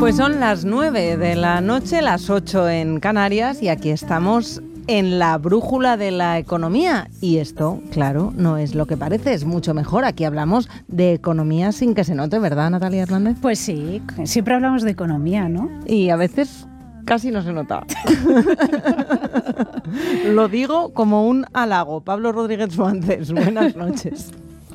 Pues son las 9 de la noche, las 8 en Canarias, y aquí estamos en la brújula de la economía. Y esto, claro, no es lo que parece, es mucho mejor. Aquí hablamos de economía sin que se note, ¿verdad, Natalia Hernández? Pues sí, siempre hablamos de economía, ¿no? Y a veces casi no se nota. Lo digo como un halago. Pablo Rodríguez Suárez, buenas noches.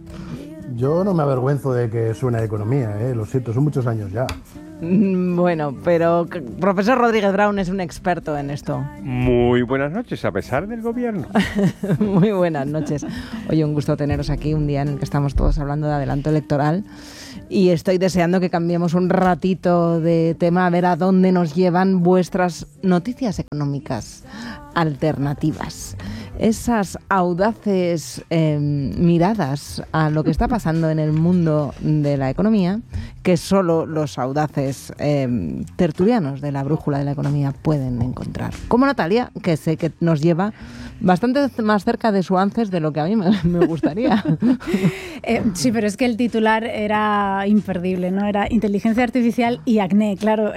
Yo no me avergüenzo de que suene a economía, lo siento, son muchos años ya. Bueno, pero profesor Rodríguez Brown es un experto en esto. Muy buenas noches, a pesar del gobierno. Muy buenas noches. Oye, un gusto teneros aquí un día en el que estamos todos hablando de adelanto electoral y estoy deseando que cambiemos un ratito de tema, a ver a dónde nos llevan vuestras noticias económicas alternativas. Esas audaces miradas a lo que está pasando en el mundo de la economía, que solo los audaces tertulianos de la brújula de la economía pueden encontrar. Como Natalia, que sé que nos lleva bastante más cerca de su ANSES de lo que a mí me gustaría. Sí, pero es que el titular era imperdible, ¿no? Era inteligencia artificial y acné, claro.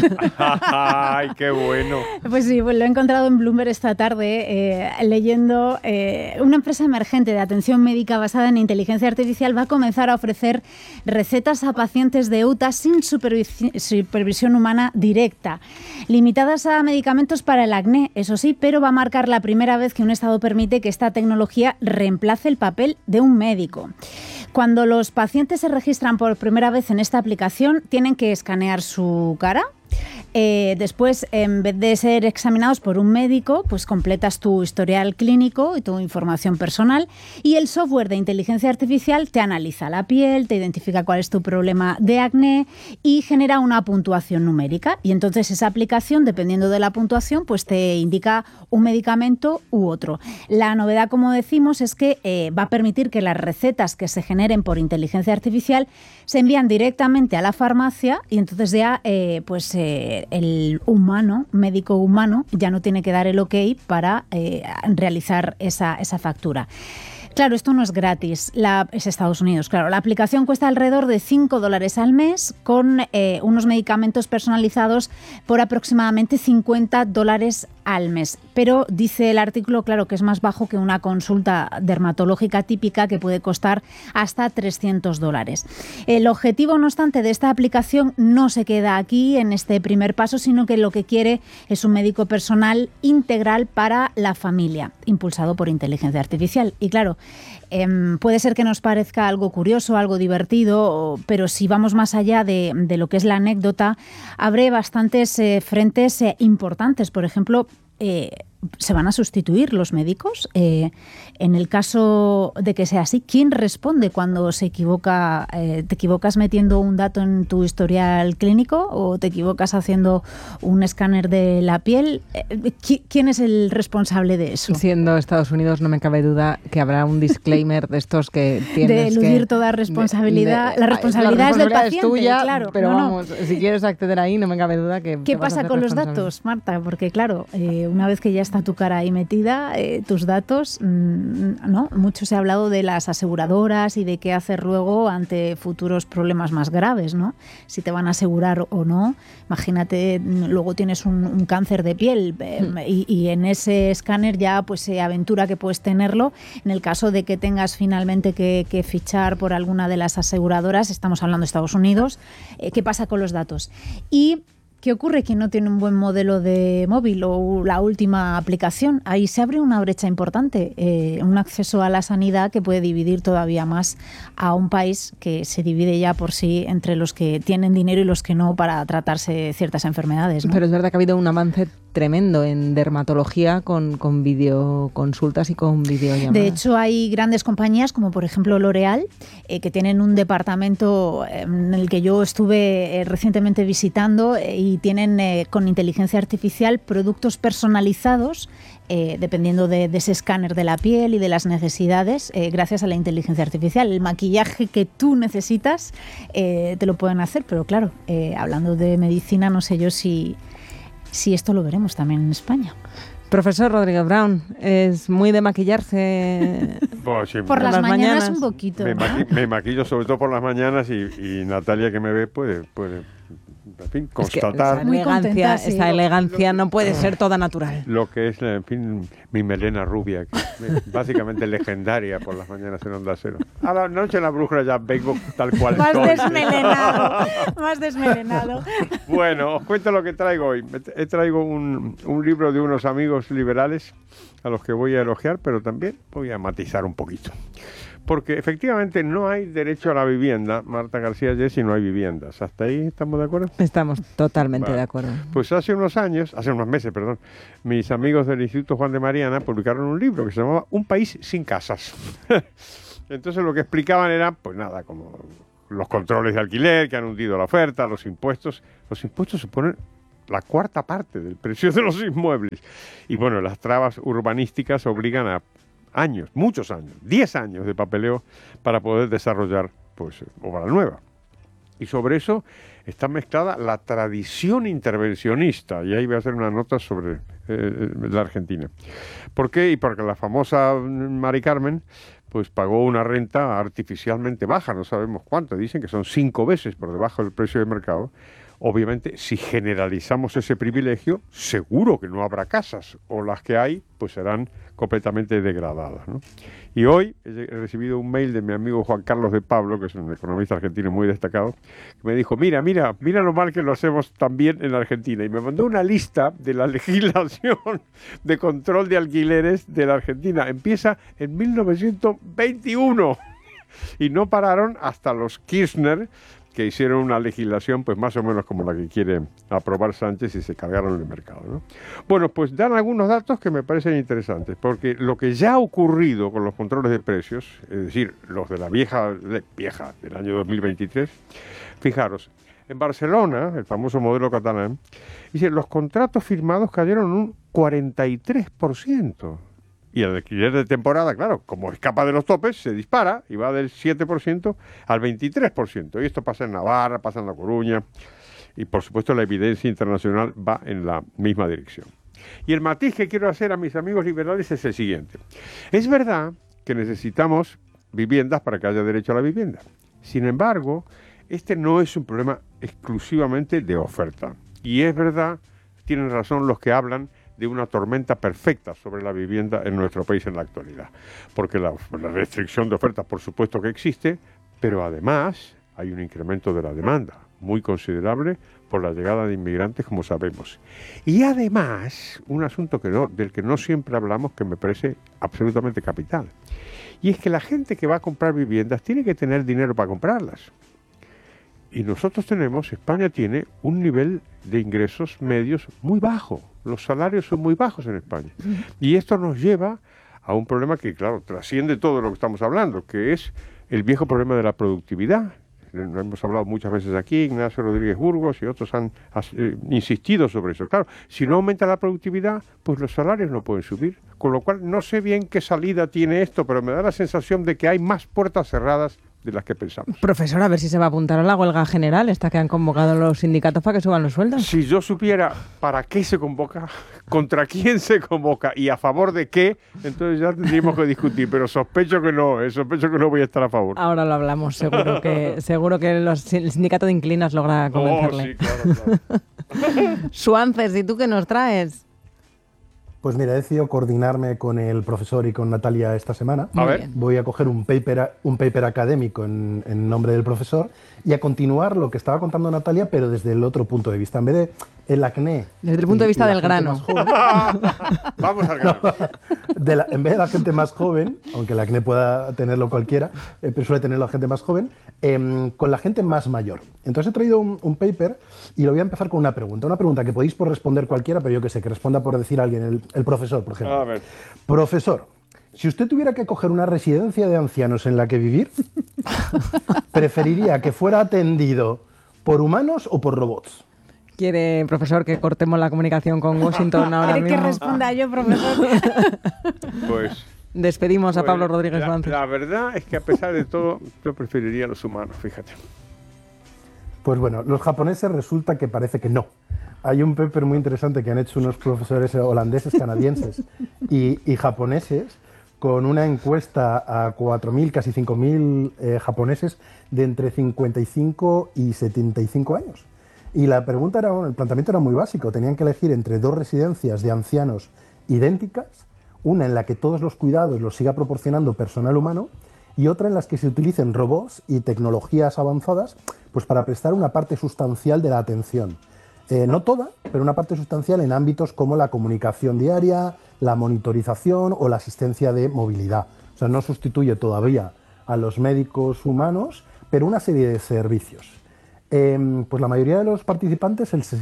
¡Ay, qué bueno! Pues sí, pues lo he encontrado en Bloomberg esta tarde, leyendo una empresa emergente de atención médica basada en inteligencia artificial va a comenzar a ofrecer recetas a pacientes de UTA sin supervisión humana directa, limitadas a medicamentos para el acné, eso sí, pero va a marcar la primera vez que un Estado permite que esta tecnología reemplace el papel de un médico. Cuando los pacientes se registran por primera vez en esta aplicación, tienen que escanear su cara. Después, en vez de ser examinados por un médico, pues completas tu historial clínico y tu información personal, y el software de inteligencia artificial te analiza la piel, te identifica cuál es tu problema de acné y genera una puntuación numérica. Y entonces esa aplicación, dependiendo de la puntuación, pues te indica un medicamento u otro. La novedad, como decimos, es que va a permitir que las recetas que se generen por inteligencia artificial se envían directamente a la farmacia y entonces ya el médico humano, ya no tiene que dar el ok para realizar esa factura. Claro, esto no es gratis, es Estados Unidos, claro. La aplicación cuesta alrededor de $5 al mes con unos medicamentos personalizados por aproximadamente $50 al mes. Pero dice el artículo, claro, que es más bajo que una consulta dermatológica típica que puede costar hasta $300. El objetivo, no obstante, de esta aplicación no se queda aquí en este primer paso, sino que lo que quiere es un médico personal integral para la familia, impulsado por inteligencia artificial. Y claro, puede ser que nos parezca algo curioso, algo divertido, pero si vamos más allá de lo que es la anécdota, abre bastantes frentes importantes. Por ejemplo, ¿se van a sustituir los médicos? En el caso de que sea así, ¿quién responde cuando se equivoca? ¿Te equivocas metiendo un dato en tu historial clínico o te equivocas haciendo un escáner de la piel? ¿Quién es el responsable de eso? Siendo Estados Unidos, no me cabe duda que habrá un disclaimer de estos que tienes de eludir toda responsabilidad. La responsabilidad es del paciente, es tuya, claro. Pero vamos, si quieres acceder ahí, no me cabe duda que ¿Qué pasa con los datos, Marta? Porque claro, una vez que ya está tu cara ahí metida, tus datos, ¿no? Mucho se ha hablado de las aseguradoras y de qué hacer luego ante futuros problemas más graves, ¿no? Si te van a asegurar o no. Imagínate, luego tienes un cáncer de piel y en ese escáner ya pues se aventura que puedes tenerlo. En el caso de que tengas finalmente que fichar por alguna de las aseguradoras, estamos hablando de Estados Unidos, ¿qué pasa con los datos? Y ¿qué ocurre? ¿Quién no tiene un buen modelo de móvil o la última aplicación? Ahí se abre una brecha importante, un acceso a la sanidad que puede dividir todavía más a un país que se divide ya por sí entre los que tienen dinero y los que no para tratarse ciertas enfermedades, ¿no? Pero es verdad que ha habido un avance tremendo en dermatología con videoconsultas y con videollamadas. De hecho, hay grandes compañías como por ejemplo L'Oréal, que tienen un departamento en el que yo estuve recientemente visitando y tienen con inteligencia artificial productos personalizados dependiendo de ese escáner de la piel y de las necesidades, gracias a la inteligencia artificial. El maquillaje que tú necesitas te lo pueden hacer, pero claro, hablando de medicina, no sé yo si esto lo veremos también en España. Profesor Rodríguez Brown, ¿es muy de maquillarse Pues sí, por las mañanas un poquito? Me maquillo sobre todo por las mañanas y Natalia, que me ve, puede en fin, Es que constatar Muy contenta, sí. esa elegancia no puede ser toda natural. lo que es, en fin, mi melena rubia, que es básicamente legendaria por las mañanas en Onda Cero. A la noche en la brújula ya vengo tal cual Más soy. desmelenado, más desmelenado. Bueno, os cuento lo que traigo hoy. Traigo un libro de unos amigos liberales a los que voy a elogiar, pero también voy a matizar un poquito. Porque efectivamente no hay derecho a la vivienda, Marta García Yes, si no hay viviendas. ¿Hasta ahí estamos de acuerdo? Estamos totalmente Vale. de acuerdo. Pues hace unos meses, mis amigos del Instituto Juan de Mariana publicaron un libro que se llamaba Un país sin casas. Entonces lo que explicaban era, pues nada, como los controles de alquiler que han hundido la oferta, los impuestos. Los impuestos suponen la cuarta parte del precio de los inmuebles. Y bueno, las trabas urbanísticas obligan a años, muchos años, 10 años de papeleo para poder desarrollar pues obra nueva. Y sobre eso está mezclada la tradición intervencionista, y ahí voy a hacer una nota sobre la Argentina. ¿Por qué? Y porque la famosa Mari Carmen pues pagó una renta artificialmente baja, no sabemos cuánto, dicen que son 5 veces por debajo del precio de mercado. Obviamente, si generalizamos ese privilegio, seguro que no habrá casas, o las que hay, pues serán completamente degradadas, ¿no? Y hoy he recibido un mail de mi amigo Juan Carlos de Pablo, que es un economista argentino muy destacado, que me dijo, mira lo mal que lo hacemos también en la Argentina. Y me mandó una lista de la legislación de control de alquileres de la Argentina. Empieza en 1921 y no pararon hasta los Kirchner, que hicieron una legislación pues más o menos como la que quiere aprobar Sánchez y se cargaron el mercado, ¿no? Bueno, pues dan algunos datos que me parecen interesantes, porque lo que ya ha ocurrido con los controles de precios, es decir, los de la vieja del año 2023, fijaros, en Barcelona, el famoso modelo catalán, dice, los contratos firmados cayeron un 43%. Y el alquiler de temporada, claro, como escapa de los topes, se dispara y va del 7% al 23%. Y esto pasa en Navarra, pasa en La Coruña. Y, por supuesto, la evidencia internacional va en la misma dirección. Y el matiz que quiero hacer a mis amigos liberales es el siguiente. Es verdad que necesitamos viviendas para que haya derecho a la vivienda. Sin embargo, este no es un problema exclusivamente de oferta. Y es verdad, tienen razón los que hablan de una tormenta perfecta sobre la vivienda en nuestro país en la actualidad. Porque la restricción de oferta, por supuesto que existe, pero además hay un incremento de la demanda muy considerable por la llegada de inmigrantes, como sabemos. Y además, un asunto del que no siempre hablamos, que me parece absolutamente capital, y es que la gente que va a comprar viviendas tiene que tener dinero para comprarlas. Y España tiene un nivel de ingresos medios muy bajo. Los salarios son muy bajos en España. Y esto nos lleva a un problema que, claro, trasciende todo lo que estamos hablando, que es el viejo problema de la productividad. Lo hemos hablado muchas veces aquí, Ignacio Rodríguez Burgos y otros han insistido sobre eso. Claro, si no aumenta la productividad, pues los salarios no pueden subir. Con lo cual, no sé bien qué salida tiene esto, pero me da la sensación de que hay más puertas cerradas de las que pensamos. Profesor, a ver si se va a apuntar a la huelga general, esta que han convocado los sindicatos para que suban los sueldos. Si yo supiera para qué se convoca, contra quién se convoca y a favor de qué, entonces ya tendríamos que discutir, pero sospecho que no voy a estar a favor. Ahora lo hablamos, seguro que el sindicato de inquilinos logra convencerle. Sí, claro. Suances, ¿y tú qué nos traes? Pues mira, he decidido coordinarme con el profesor y con Natalia esta semana. A ver. Voy a coger un paper académico en nombre del profesor y a continuar lo que estaba contando Natalia, pero desde el otro punto de vista. En vez de el acné... Desde el punto de vista del grano. Vamos al grano. En vez de la gente más joven, aunque el acné pueda tenerlo cualquiera, pero suele tenerlo la gente más joven, con la gente más mayor. Entonces he traído un paper y lo voy a empezar con una pregunta que podéis por responder cualquiera, pero yo que sé, que responda por decir alguien, el profesor, por ejemplo. A ver. Profesor, si usted tuviera que coger una residencia de ancianos en la que vivir, ¿preferiría que fuera atendido por humanos o por robots? ¿Quiere, profesor, que cortemos la comunicación con Washington ahora ¿Quiere mismo? que responda yo, profesor? Pues... Despedimos a Pablo Rodríguez Suances. La verdad es que a pesar de todo, yo preferiría a los humanos, fíjate. Pues bueno, los japoneses resulta que parece que no. Hay un paper muy interesante que han hecho unos profesores holandeses, canadienses y japoneses con una encuesta a 4.000, casi 5.000 japoneses de entre 55 y 75 años. Y la pregunta era, bueno, el planteamiento era muy básico. Tenían que elegir entre dos residencias de ancianos idénticas, una en la que todos los cuidados los siga proporcionando personal humano y otra en las que se utilicen robots y tecnologías avanzadas pues para prestar una parte sustancial de la atención. No toda, pero una parte sustancial en ámbitos como la comunicación diaria, la monitorización o la asistencia de movilidad. O sea, no sustituye todavía a los médicos humanos, pero una serie de servicios. Pues la mayoría de los participantes, el